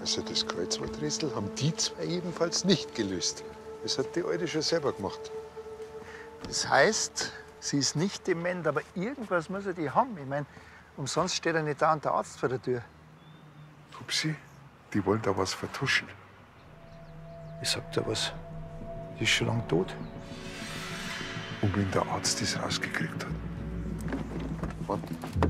Also das Kreuzworträtsel haben die zwei jedenfalls nicht gelöst. Das hat die Alte schon selber gemacht. Das heißt, sie ist nicht dement, aber irgendwas muss ja die haben. Ich meine, umsonst steht ja nicht da und der Arzt vor der Tür. Pupsi, die wollen da was vertuschen. Ich sag dir was, die ist schon lang tot. Und wenn der Arzt das rausgekriegt hat? Warte.